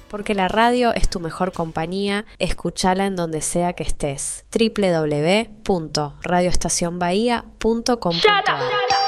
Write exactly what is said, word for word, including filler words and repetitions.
Porque la radio es tu mejor compañía, escúchala en donde sea que estés. doble u doble u doble u punto radio estación bahía punto com punto a r